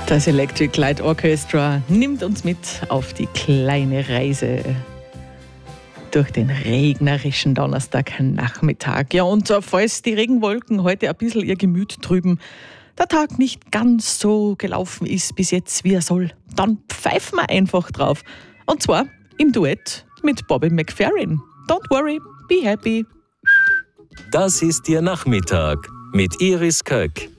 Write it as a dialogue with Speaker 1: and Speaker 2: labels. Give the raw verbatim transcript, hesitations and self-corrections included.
Speaker 1: Das Electric Light Orchestra nimmt uns mit auf die kleine Reise durch den regnerischen Donnerstagnachmittag. Ja, und falls die Regenwolken heute ein bisschen ihr Gemüt trüben, der Tag nicht ganz so gelaufen ist bis jetzt, wie er soll, dann pfeifen wir einfach drauf. Und zwar im Duett mit Bobby McFerrin. Don't worry, be happy.
Speaker 2: Das ist Ihr Nachmittag mit Iris Köck.